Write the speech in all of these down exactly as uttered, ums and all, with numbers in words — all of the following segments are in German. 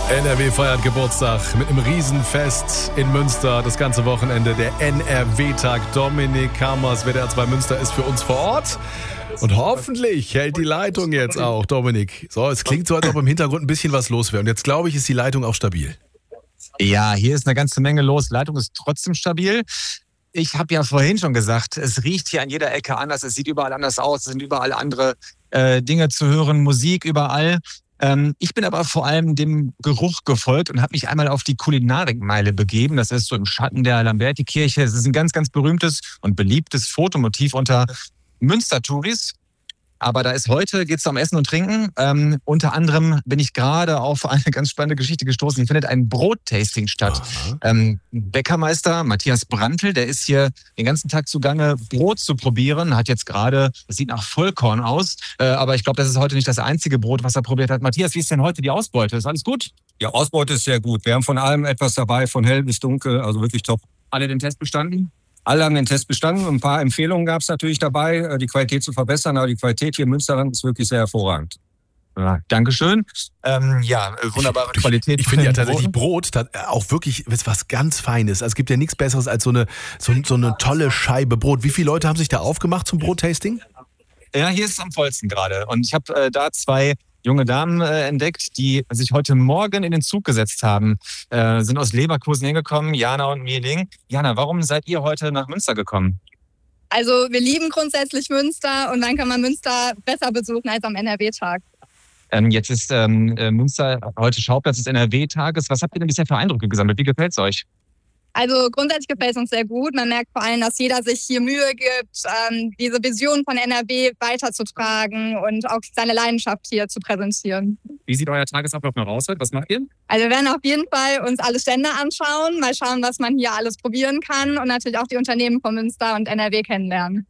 N R W feiert Geburtstag mit einem Riesenfest in Münster. Das ganze Wochenende, der N R W-Tag. Dominik Kammers, W D R zwei Münster, ist für uns vor Ort. Und hoffentlich hält die Leitung jetzt auch, Dominik. So, es klingt so, als ob im Hintergrund ein bisschen was los wäre. Und jetzt glaube ich, ist die Leitung auch stabil. Ja, hier ist eine ganze Menge los. Die Leitung ist trotzdem stabil. Ich habe ja vorhin schon gesagt, es riecht hier an jeder Ecke anders. Es sieht überall anders aus. Es sind überall andere äh, Dinge zu hören, Musik überall. Ähm, ich bin aber vor allem dem Geruch gefolgt und habe mich einmal auf die Kulinarikmeile begeben. Das ist so im Schatten der Lamberti-Kirche. Es ist ein ganz, ganz berühmtes und beliebtes Fotomotiv unter Münster-Touris. Aber da ist heute, geht es um Essen und Trinken. Ähm, unter anderem bin ich gerade auf eine ganz spannende Geschichte gestoßen. Hier findet ein Brottasting statt. Ähm, Bäckermeister Matthias Brandl, der ist hier den ganzen Tag zugange, Brot zu probieren. Hat jetzt gerade, das sieht nach Vollkorn aus, äh, aber ich glaube, das ist heute nicht das einzige Brot, was er probiert hat. Matthias, wie ist denn heute die Ausbeute? Ist alles gut? Ja, Ausbeute ist sehr gut. Wir haben von allem etwas dabei, von hell bis dunkel, also wirklich top. Alle den Test bestanden? Alle haben den Test bestanden. Ein paar Empfehlungen gab es natürlich dabei, die Qualität zu verbessern. Aber die Qualität hier im Münsterland ist wirklich sehr hervorragend. Ja, Dankeschön. Ähm, ja, wunderbare ich, Qualität. Ich finde ja tatsächlich Brot auch wirklich was ganz Feines. Also es gibt ja nichts Besseres als so eine, so, so eine tolle Scheibe Brot. Wie viele Leute haben sich da aufgemacht zum Brottasting? Ja, hier ist es am vollsten gerade. Und ich habe äh, da zwei junge Damen äh, entdeckt, die sich heute Morgen in den Zug gesetzt haben. Äh, sind aus Leverkusen hingekommen, Jana und Mieling. Jana, warum seid ihr heute nach Münster gekommen? Also wir lieben grundsätzlich Münster und dann kann man Münster besser besuchen als am N R W-Tag. Ähm, jetzt ist ähm, Münster heute Schauplatz des N R W-Tages. Was habt ihr denn bisher für Eindrücke gesammelt? Wie gefällt es euch? Also grundsätzlich gefällt es uns sehr gut. Man merkt vor allem, dass jeder sich hier Mühe gibt, ähm, diese Vision von N R W weiterzutragen und auch seine Leidenschaft hier zu präsentieren. Wie sieht euer Tagesablauf noch aus heute? Was macht ihr? Also wir werden auf jeden Fall uns alle Stände anschauen, mal schauen, was man hier alles probieren kann und natürlich auch die Unternehmen von Münster und N R W kennenlernen.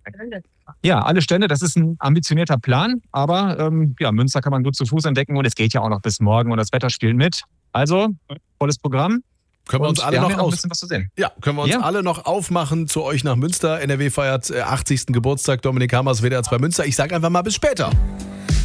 Ja, alle Stände, das ist ein ambitionierter Plan, aber ähm, ja, Münster kann man gut zu Fuß entdecken und es geht ja auch noch bis morgen und das Wetter spielt mit. Also, volles Programm. Können wir uns und alle wir noch haben ja noch ein aus bisschen was zu sehen. Ja, können wir uns Ja. alle noch aufmachen zu euch nach Münster. N R W feiert achtzigsten Geburtstag. Dominik Kammers, W D R zwei Münster. Ich sage einfach mal bis später.